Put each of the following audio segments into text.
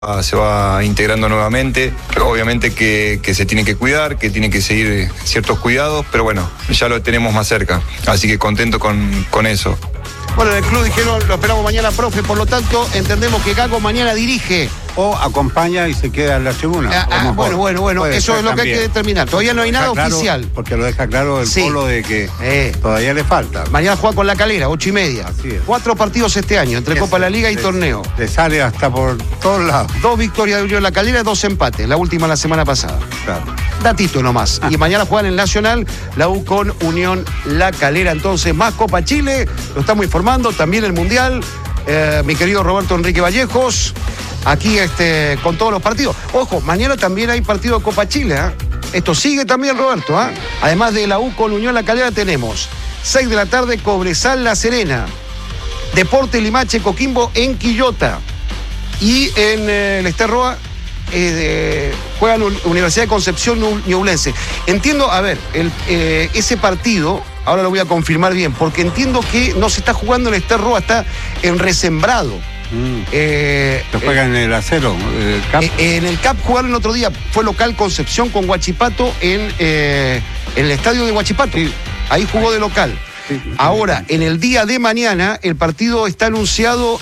se va integrando nuevamente. Obviamente que se tiene que cuidar, que tiene que seguir ciertos cuidados, pero bueno, ya lo tenemos más cerca, así que contento con eso. Bueno, en el club dijeron, lo esperamos mañana, profe, por lo tanto, entendemos que Gago mañana dirige. O acompaña y se queda en la tribuna. Bueno, eso es lo que hay que determinar. Todavía no hay nada oficial. Porque lo deja claro el Polo de que todavía le falta. Mañana juega con La Calera, 8:30. Así es. 4 partidos este año, entre Copa de la Liga y torneo. Le sale hasta por todos lados. 2 victorias de Unión La Calera, 2 empates, la última la semana pasada. Claro. Datito nomás. Y mañana juegan en Nacional, la U con Unión La Calera. Entonces, más Copa Chile, lo estamos informando, también el Mundial. Mi querido Roberto Enrique Vallejos, aquí con todos los partidos. Ojo, mañana también hay partido de Copa Chile, ¿eh? Esto sigue también, Roberto, ¿eh? Además de la U con Unión La Calera tenemos 6 de la tarde Cobresal La Serena, Deporte Limache Coquimbo en Quillota, y en el Esterroa juegan Universidad de Concepción Ñublense. Entiendo, a ver, ese partido, ahora lo voy a confirmar bien, porque entiendo que no se está jugando en el Esterroa, está en Resembrado. Se juega en el Acero, CAP. En el CAP jugaron el otro día, fue local Concepción con Huachipato en el estadio de Huachipato. Sí. Ahí jugó de local. Sí. Ahora, en el día de mañana, el partido está anunciado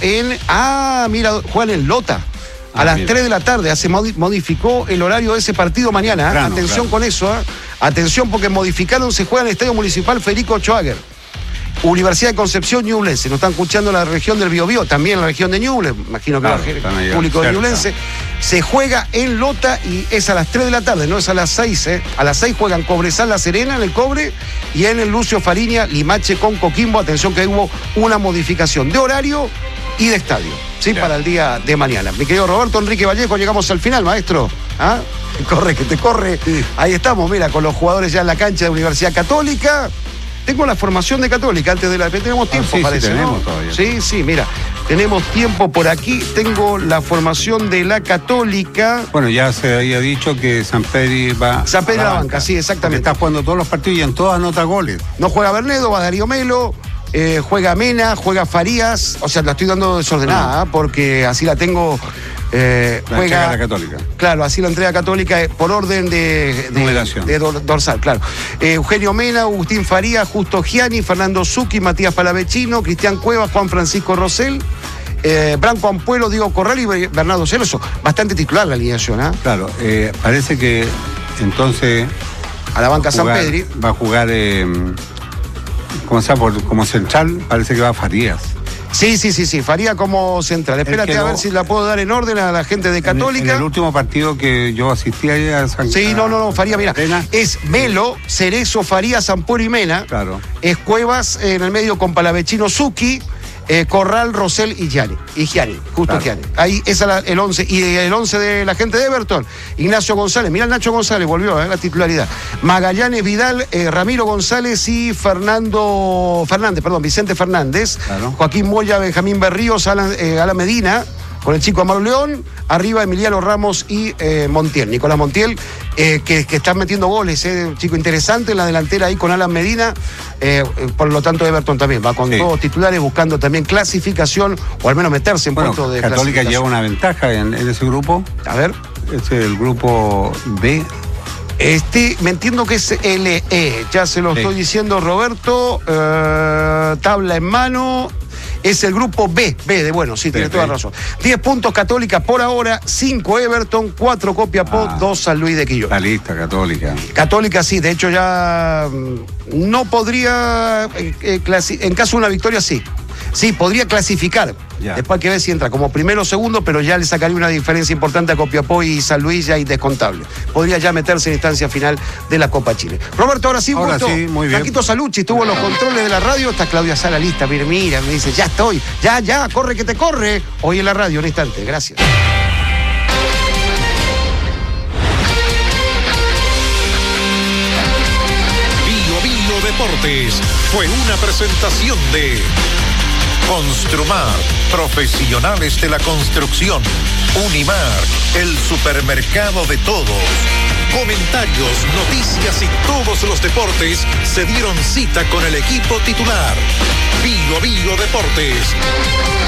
juegan en Lota. A las 3 de la tarde, se modificó el horario de ese partido mañana. Claro, atención con eso, atención porque modificaron, se juega en el Estadio Municipal Federico Schwager. Universidad de Concepción Ñublense, nos están escuchando en la región del Biobío, también en la región de Ñuble, imagino que va el público de Ñublense. Se juega en Lota y es a las 3 de la tarde, no es a las 6, A las 6 juegan Cobresal La Serena en el Cobre y en el Lucio Fariña, Limache con Coquimbo. Atención que hubo una modificación de horario y de estadio, ¿sí? Para el día de mañana. Mi querido Roberto Enrique Vallejo, llegamos al final, maestro. Corre, que te corre. Sí. Ahí estamos, mira, con los jugadores ya en la cancha de Universidad Católica. Tengo la formación de Católica antes de la... Tenemos tiempo, sí, parece, sí, tenemos, ¿no? Todavía. Sí, mira. Tenemos tiempo por aquí. Tengo la formación de la Católica. Bueno, ya se había dicho que San Pedro va San Pedro a la banca, sí, exactamente. Está jugando todos los partidos y en todas anota goles. No juega Bernedo, va Darío Melo, juega Mena, juega Farías. O sea, la estoy dando desordenada, porque así la tengo... juega la Católica. Claro, así la entrega Católica por orden de dorsal, claro. Eugenio Mena, Agustín Faría, Justo Gianni, Fernando Zucchi, Matías Palavecino, Cristian Cuevas, Juan Francisco Rosell, Branco Ampuelo, Diego Corral y Bernardo Celoso. Bastante titular la alineación, ¿eh? Claro, parece que entonces a la banca San Pedro va a jugar como central, parece que va Farías. Sí, Faría como central. Espérate a ver si la puedo dar en orden a la gente de Católica. En el último partido que yo asistí allá a San Sí, no, Faría, mira. Es Melo, Cerezo, Faría, Sampuero y Mena. Claro. Es Cuevas en el medio con Palavecino, Zucchi, Corral, Rosell y Gianni. Justo claro. Gianni. Ahí es el 11. Y el 11 de la gente de Everton, Ignacio González. Mira, Nacho González volvió a la titularidad. Magallanes, Vidal, Ramiro González y Vicente Fernández. Claro. Joaquín Moya, Benjamín Berríos, Alan Medina. Con el chico Amaro León, arriba Emiliano Ramos y Montiel. Nicolás Montiel, que está metiendo goles, un chico interesante en la delantera ahí con Alan Medina. Por lo tanto, Everton también va con todos titulares buscando también clasificación, o al menos meterse en puesto de Católica lleva una ventaja en ese grupo. A ver. Es el grupo B. Me entiendo que es LE, ya se lo estoy diciendo, Roberto. Tabla en mano. Es el grupo B sí, tiene toda razón. 10 puntos Católica por ahora, 5 Everton, 4 Copiapó, 2 San Luis de Quillota. La lista Católica. Católica sí, de hecho ya no podría, en caso de una victoria sí. Sí, podría clasificar. Ya. Después hay que ver si entra como primero o segundo, pero ya le sacaría una diferencia importante a Copiapó y San Luis, ya indescontable. Podría ya meterse en instancia final de la Copa Chile. Roberto, ahora sí, muy bien. Paquito Salucci estuvo en los controles de la radio. Está Claudia Sala lista, mira, me dice, ya estoy, ya, corre que te corre. Hoy en la radio, un instante, gracias. Bio Deportes fue una presentación de Construmar, profesionales de la construcción. Unimar, el supermercado de todos. Comentarios, noticias y todos los deportes se dieron cita con el equipo titular. Bio Deportes.